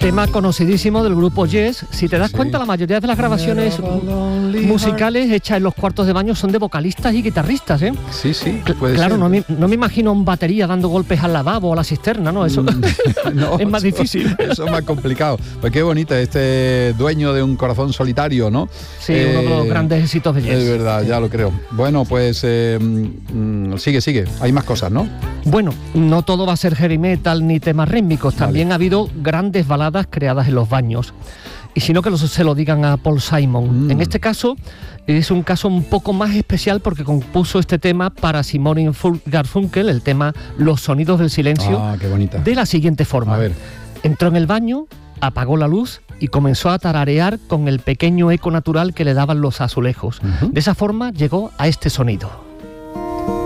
Tema conocidísimo del grupo Yes. Si te das cuenta, la mayoría de las grabaciones musicales hechas en los cuartos de baño son de vocalistas y guitarristas, ¿eh? Sí, puede claro, ser. No me imagino un batería dando golpes al lavabo o a la cisterna, ¿no? Eso no, es más difícil. Eso es más complicado. Pues qué bonita, dueño de un corazón solitario, ¿no? Sí, uno de los grandes éxitos de Yes. Es verdad, ya lo creo. Bueno, pues sigue. Hay más cosas, ¿no? Bueno, no todo va a ser heavy metal ni temas rítmicos. También ha habido grandes baladas creadas en los baños. Y si no, que se lo digan a Paul Simon. En este caso, es un caso un poco más especial porque compuso este tema para Simon y Garfunkel, el tema Los sonidos del silencio, qué bonita. De la siguiente forma. A ver. Entró en el baño, apagó la luz y comenzó a tararear con el pequeño eco natural que le daban los azulejos. De esa forma llegó a este sonido.